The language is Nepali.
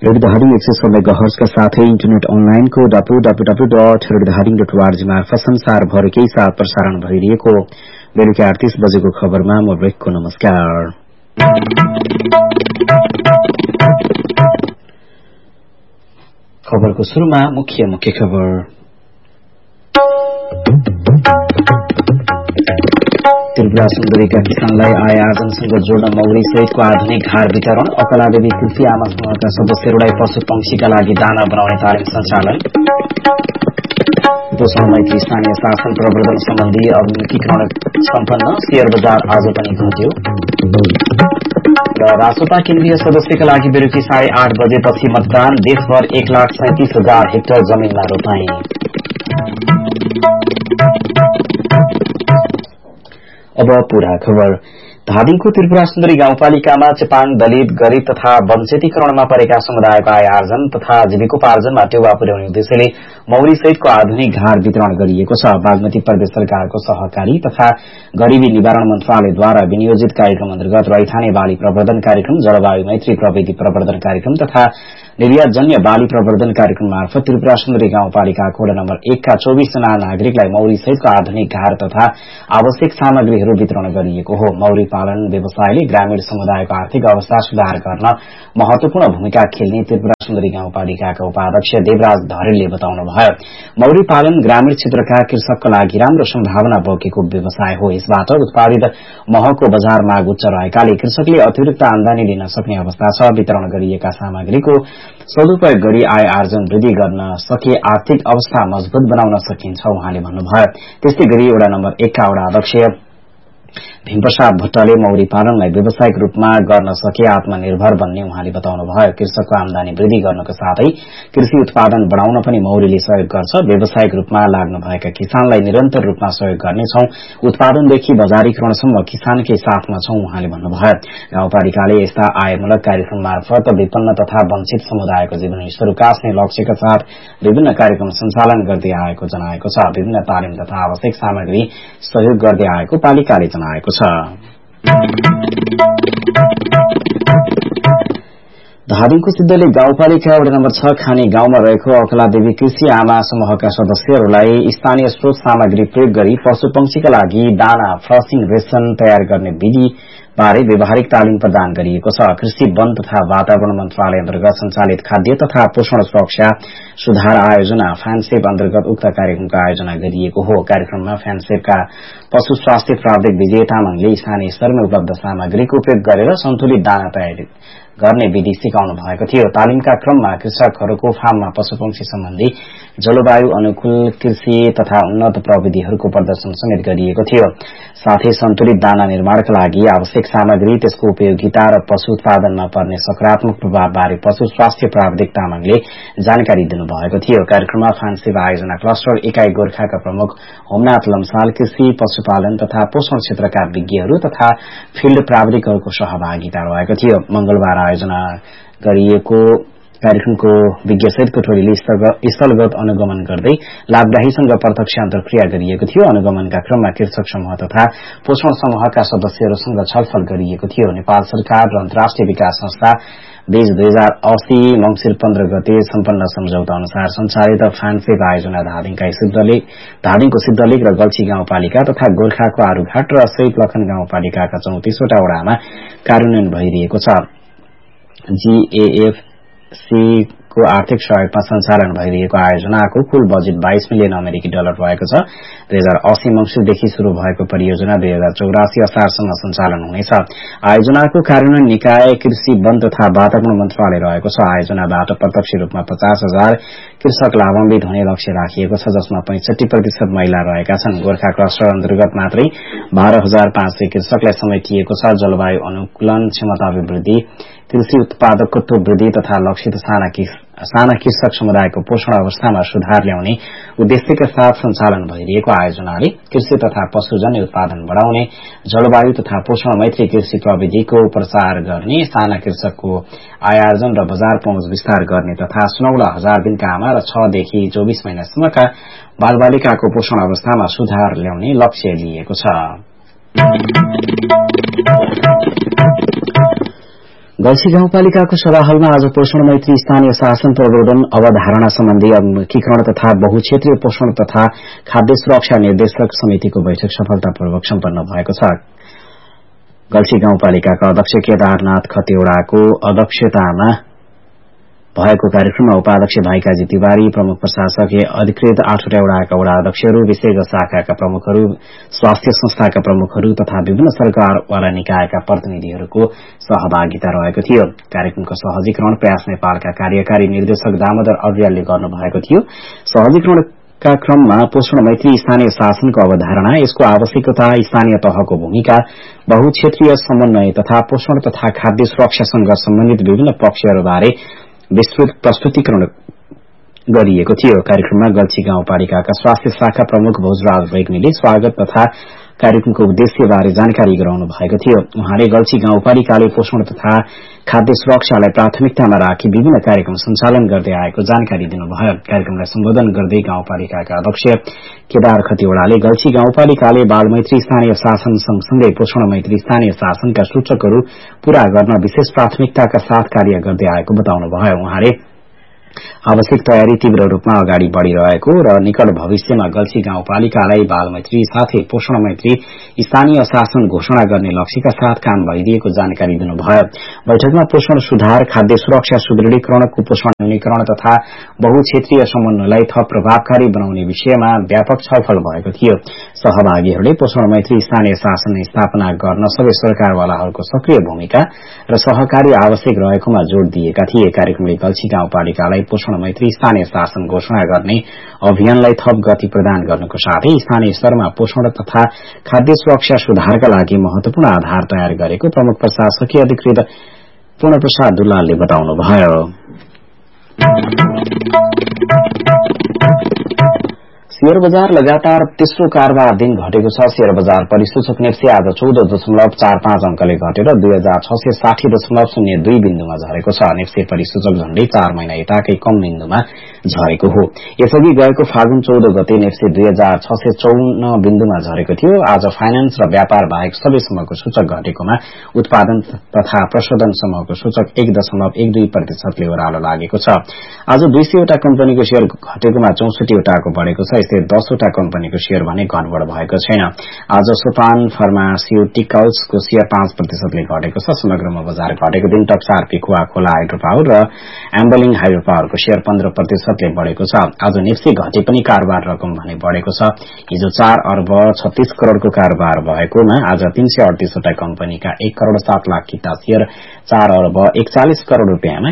रेडियोधादिङ 100 मेगाहर्जका साथै इन्टरनेट अनलाइनको www.redharing.org मार्फत संसारभर केही साथ प्रसारण भइरहेको बेलुका 38 बजेको खबरमा म ब्रेकको नमस्कार। खबरको सुरुमा मुख्य खबर। त्रिपुरा सुन्दरीका किसानलाई आय आर्जनसँग जोड्न मौरी सहितको आधुनिक घर वितरण। अकलादेवी कृषि आमा समूहका सदस्यहरूलाई पशु पंक्षीका लागि दाना बनाउने तालिम सञ्चालन। पोषण मैत्री स्थानीय शासन प्रवर्धन सम्बन्धी अभिमुखीकरण सम्पन्न। शेयर बजार आज पनि घट्यो। र रासोपा केन्द्रीय सदस्यका लागि बेलुकी 8:30 बजेपछि मतदान। देशभर 1,37,000 हेक्टर जमीनमा रोपाई। अब पूरा खबर। धादिङको त्रिपुरा सुन्दरी गाउँपालिकामा चेपाङ, दलित, गरीब तथा वञ्चितीकरणमा परेका समुदायको आय आर्जन तथा जीविकोपार्जनमा टेवा पुर्याउने उद्देश्यले मौरी सहितको आधुनिक घर वितरण गरिएको छ। बागमती प्रदेश सरकारको सहकारी तथा गरीबी निवारण मन्त्रालयद्वारा विनियोजित कार्यक्रम अन्तर्गत रैथाने बाली प्रवर्धन कार्यक्रम, जलवायु मैत्री प्रविधि प्रवर्धन कार्यक्रम तथा निर्यातजन्य बाली प्रवर्धन कार्यक्रम मार्फत त्रिपुरा सुन्दरी गाउँपालिकाको वडा नम्बर 1 का 24 जना नागरिकलाई मौरी सहितको आधुनिक घर तथा आवश्यक सामग्रीहरू वितरण गरिएको हो। मौरी पालन व्यवसायले ग्रामीण समुदायको आर्थिक अवस्था सुधार गर्न महत्वपूर्ण भूमिका खेल्ने त्रिपुरा सुन्दरी गाउँपालिकाका उपाध्यक्ष देवराज धरेलले बताउनुभयो। मौरी पालन ग्रामीण क्षेत्रका कृषकका लागि राम्रो सम्भावना बोकेको व्यवसाय हो। यसबाट उत्पादित महको बजार माग उच्च रहेकाले कृषकले अतिरिक्त आमदानी लिन सक्ने अवस्था छ। वितरण गरिएका सामग्रीको सदुपयोग गरी आय आर्जन वृद्धि गर्न सके आर्थिक अवस्था मजबूत बनाउन सकिन्छ उहाँले भन्नुभयो। त्यस्तै गरी वडा नम्बर 1 का वडा अध्यक्ष भीमप्रसाद भट्टले मौरी पालनलाई व्यावसायिक रूपमा गर्न सके आत्मनिर्भर बन्ने उहाँले बताउनुभयो। कृषकको आमदानी वृद्धि गर्नको साथै कृषि उत्पादन बढ़ाउन पनि मौरीले सहयोग गर्छ। व्यावसायिक रूपमा लाग्नुभएका किसानलाई निरन्तर रूपमा सहयोग गर्नेछौं। उत्पादनदेखि बजारीकरणसम्म किसानकै साथमा छौं उहाँले भन्नुभयो। गाउँपालिकाले यस्ता आयमूलक कार्यक्रम मार्फत विपन्न तथा वञ्चित समुदायको जीवन स्तर उकास्ने लक्ष्यका साथ विभिन्न कार्यक्रम सञ्चालन गर्दै आएको जनाएको छ। विभिन्न तालिम तथा आवश्यक सामग्री सहयोग गर्दै आएको पालिकाले जनाएको छ। धादिङको सिद्धलेक गाउँपालिका वडा नम्बर 6 खानी गाउँमा रहेको अकलादेवी कृषि आमा समूहका सदस्यहरूलाई स्थानीय स्रोत सामग्री प्रयोग गरी पशु पंक्षीका लागि दाना, फ्लसिङ रेशन तयार गर्ने विधि बारे व्यावहारिक तालिम प्रदान गरिएको छ। कृषि, वन तथा वातावरण मन्त्रालय अन्तर्गत सञ्चालित खाद्य तथा पोषण सुरक्षा सुधार आयोजना फ्यानसेप अन्तर्गत उक्त कार्यक्रमको आयोजना गरिएको हो। कार्यक्रममा फ्यानसेपका पशु स्वास्थ्य प्राविधिक विजय तामाङले स्थानीय स्तरमा उपलब्ध सामग्रीको उपयोग गरेर सन्तुलित दाना तयार गर्ने विधि सिकाउनु भएको थियो। तालिमका क्रममा कृषकहरूको फार्ममा पशुपक्षी सम्बन्धी जलवायु अनुकूल कृषि तथा उन्नत प्रविधिहरूको प्रदर्शन समेत गरिएको थियो। साथै सन्तुलित दाना निर्माणका लागि आवश्यक सामग्री, त्यसको उपयोगिता र पशु उत्पादनमा पर्ने सकारात्मक प्रभाव बारे पशु स्वास्थ्य प्राविधिक तामाङले जानकारी दिनुभएको थियो। कार्यक्रममा फानसेवा आयोजना क्लस्टर इकाई गोर्खाका प्रमुख होमनाथ लम्साल, कृषि, पशुपालन तथा पोषण क्षेत्रका विज्ञहरू तथा फिल्ड प्राविधिकहरूको सहभागिता रहेको थियो। मंगलबार आयोजना गरिएको कार्यक्रमको विज्ञसहितको टोलीले स्थलगत अनुगमन गर्दै लाभग्राहीसँग प्रत्यक्ष अन्तर्क्रिया गरिएको थियो। अनुगमनका क्रममा कृषक समूह तथा पोषण समूहका सदस्यहरूसँग छलफल गरिएको थियो। नेपाल सरकार र अन्तर्राष्ट्रिय विकास संस्था बीच 2080 मंसिर 15 गते सम्पन्न सम्झौता अनुसार सञ्चालित फ्यानसेप आयोजना धादिङको सिद्धलेक र गल्छी गाउँपालिका तथा गोर्खाको आरूघाट र सहित लखन गाउँपालिकाका 34 वटा वडामा कार्यान्वयन भइरहेको छ। GAFC को आर्थिक सहयोगमा सञ्चालन भइरहेको आयोजनाको कुल बजेट $22 मिलियन अमेरिकी डलर रहेको छ। 2080 मंसिरदेखि शुरू भएको परियोजना 2084 असारसम्म सञ्चालन हुनेछ। आयोजनाको कार्यान्वयन निकाय कृषि, वन तथा वातावरण मन्त्रालय रहेको छ। आयोजनाबाट प्रत्यक्ष रूपमा 50,000 कृषक लाभान्वित हुने लक्ष्य राखिएको छ, जसमा 65% महिला रहेका छन्। गोर्खा क्लस्टर अन्तर्गत मात्रै 12,500 कृषकलाई समेटिएको छ। जलवायु अनुकूलन, क्षमता अभिवृद्धि, कृषि उत्पादकत्व वृद्धि तथा लक्षित साना कृषक समुदायको पोषण अवस्थामा सुधार ल्याउने उद्देश्यका साथ सञ्चालन भइरहेको आयोजनाले कृषि तथा पशुजन्य उत्पादन बढ़ाउने, जलवायु तथा पोषण मैत्री कृषि प्रविधिको प्रचार गर्ने, साना कृषकको आयार्जन र बजार पहुँच विस्तार गर्ने तथा 16,000 दिनका आमा र 6 देखि 24 महिनासम्मका बालबालिकाको पोषण अवस्थामा सुधार ल्याउने लक्ष्य लिएको छ। गल्छी गाउँपालिकाको सभाहलमा आज पोषण मैत्री स्थानीय शासन प्रवर्धन अवधारणा सम्बन्धी एकीकरण तथा बहुक्षेत्रीय पोषण तथा खाद्य सुरक्षा निर्देशक समितिको बैठक सफलतापूर्वक सम्पन्न भएको छ। गल्छी गाउँपालिकाका अध्यक्ष केदारनाथ खतिवड़ाको अध्यक्षतामा भएको कार्यक्रममा उपाध्यक्ष भाइकाजी तिवारी, प्रमुख प्रशासकीय अधिकृत 8वटा वडाका वडा अध्यक्षहरू, विशेष शाखाका प्रमुखहरू, स्वास्थ्य संस्थाका प्रमुखहरू तथा विभिन्न सरकारवाला निकायका प्रतिनिधिहरूको सहभागिता रहेको थियो। कार्यक्रमको सहजीकरण प्रयास नेपालका कार्यकारी निर्देशक दामोदर अर्यालले गर्नुभएको थियो। सहजीकरणका क्रममा पोषण मैत्री स्थानीय शासनको अवधारणा, यसको आवश्यकता, स्थानीय तहको भूमिका, बहुक्षेत्रीय समन्वय तथा पोषण तथा खाद्य सुरक्षासँग सम्बन्धित विभिन्न पक्षहरूबारे विस्तृत प्रस्तुतिकरण गरिएको थियो। कार्यक्रममा गल्छी गाउँपालिकाका स्वास्थ्य शाखा प्रमुख भोजराज रेग्मीले स्वागत तथा कार्यक्रमको उद्देश्यबारे जानकारी गराउनु भएको थियो। उहाँले गल्छी गाउँपालिकाले पोषण तथा खाद्य सुरक्षालाई प्राथमिकतामा राखी विभिन्न कार्यक्रम सञ्चालन गर्दै आएको जानकारी दिनुभयो। कार्यक्रमलाई सम्बोधन गर्दै गाउँपालिकाका अध्यक्ष केदार खतिवड़ाले गल्छी गाउँपालिकाले बाल मैत्री स्थानीय शासन सँगसँगै पोषण मैत्री स्थानीय शासनका सूचकहरू पूरा गर्न विशेष प्राथमिकताका साथ कार्य गर्दै आएको बताउनुभयो। उहाँले आवश्यक तयारी तीव्र रूपमा अगाडि बढ़िरहेको र निकट भविष्यमा गल्छी गाउँपालिकालाई बाल मैत्री साथै पोषण मैत्री स्थानीय शासन घोषणा गर्ने लक्ष्यका साथ काम भइदिएको जानकारी दिनुभयो। बैठकमा पोषण सुधार, खाद्य सुरक्षा सुदृढीकरण, कुपोषण न्यूनीकरण तथा बहुक्षेत्रीय समन्वयलाई थप प्रभावकारी बनाउने विषयमा व्यापक छलफल भएको थियो। सहभागीहरूले पोषण मैत्री स्थानीय शासन स्थापना गर्न सबै सरकारवालाहरूको सक्रिय भूमिका र सहकारी आवश्यक रहेकोमा जोड़ दिएका थिए। कार्यक्रमले गल्छी गाउँपालिकालाई पोषण मैत्री स्थानीय शासन घोषणा गर्ने अभियानलाई थप गति प्रदान गर्नुको साथै स्थानीय स्तरमा पोषण तथा खाद्य सुरक्षा सुधारका लागि महत्वपूर्ण आधार तयार गरेको प्रमुख प्रशासकीय अधिकृत पूर्णप्रसाद दुलालले बताउनुभयो। शेयर बजार लगातार तेस्रो कारोबार दिन घटेको छ। शेयर बजार परिसूचक नेप्से आज 14.45 अंकले घटेर 2660.02 बिन्दुमा झरेको छ। नेप्से परिसूचक झण्डै 4 महिना यताकै कम बिन्दुमा झरेको हो। यसअघि गएको फागुन 14 गते नेप्से 2654 बिन्दुमा झरेको थियो। आज फाइनान्स र व्यापार बाहेक सबै समूहको सूचक घटेकोमा उत्पादन तथा प्रशोधन समूहको सूचक 1.12% ओह्रालो लागेको छ। आज 200 वटा कम्पनीको शेयर घटेकोमा 64 वटाको बढ़ेको छ। 10 वटा कम्पनीको शेयर भने घटबढ़ भएको छैन। आज सोपान फार्मास्युटिकल्सको शेयर 5% घटेको छ। समग्रमा बजार घटेको दिन टक्सार पिखुवा खोला हाइड्रो पावर र एम्बलिङ हाइड्रो पावरको शेयर 15% बढ़ेको छ। आज नेप्से घटे पनि कारोबार रकम भने बढ़ेको छ। हिजो 4 अर्ब 36 करोड़को कारोबार भएकोमा आज 338 वटा कम्पनीका 1 करोड़ 7 लाख किता शेयर 4 अर्ब 41 करोड़ रुपियाँमा